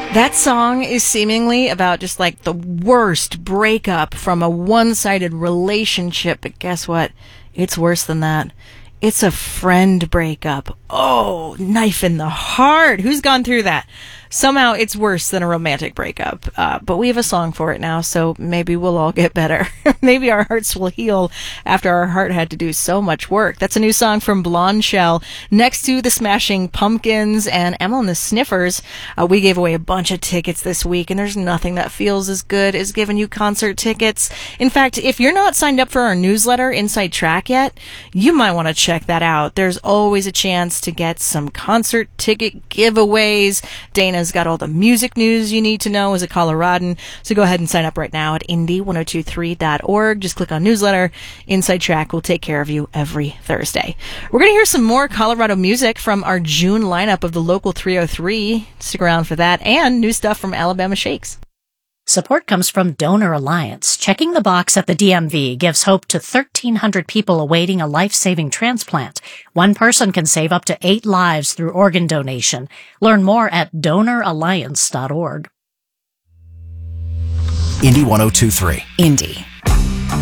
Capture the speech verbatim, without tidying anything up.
That song is seemingly about just like the worst breakup from a one-sided relationship, but guess what? It's worse than that. It's a friend breakup. Oh, knife in the heart. Who's gone through that? Somehow it's worse than a romantic breakup. Uh, but we have a song for it now, so maybe we'll all get better. Maybe our hearts will heal after our heart had to do so much work. That's a new song from Blonde Shell. Next to the Smashing Pumpkins and Emma and the Sniffers, uh, we gave away a bunch of tickets this week, and there's nothing that feels as good as giving you concert tickets. In fact, if you're not signed up for our newsletter, Inside Track, yet, you might want to check that out. There's always a chance to get some concert ticket giveaways. Dana has got all the music news you need to know as a Coloradan. So go ahead and sign up right now at indy ten twenty-three dot org. Just click on newsletter. Inside Track will take care of you every Thursday. We're going to hear some more Colorado music from our June lineup of the Local three oh three. Stick around for that, and new stuff from Alabama Shakes. Support comes from Donor Alliance. Checking the box at the D M V gives hope to thirteen hundred people awaiting a life-saving transplant. One person can save up to eight lives through organ donation. Learn more at donor alliance dot org. Indy ten twenty-three. Indy.